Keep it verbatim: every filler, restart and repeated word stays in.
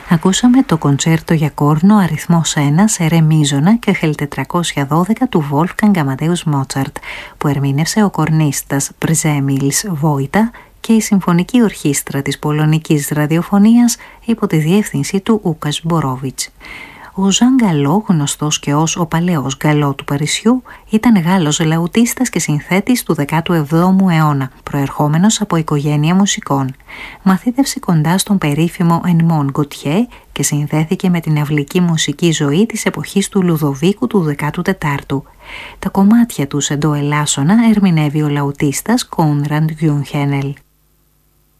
Ακούσαμε το κοντσέρτο για κόρνο αριθμός ένα σε ρε μίζωνα και χελ τετρακόσια δώδεκα του Wolfgang Amadeus Mozart, που ερμήνευσε ο κορνίστας Przemysl Wojta και η Συμφωνική Ορχήστρα της Πολωνικής Ραδιοφωνίας υπό τη διεύθυνση του Łukasz Borowicz. Ο Ζαν Γκαλό, γνωστός και ως ο παλαιός Γκαλό του Παρισιού, ήταν Γάλλος λαουτίστας και συνθέτης του δέκατου εβδόμου αιώνα, προερχόμενος από οικογένεια μουσικών. Μαθήτευσε κοντά στον περίφημο Edmond Gautier και συνδέθηκε με την αυλική μουσική ζωή της εποχής του Λουδοβίκου του δέκατου τετάρτου. Τα κομμάτια του εντό ελάσσονα ερμηνεύει ο λαουτίστας Konrad Junghänel.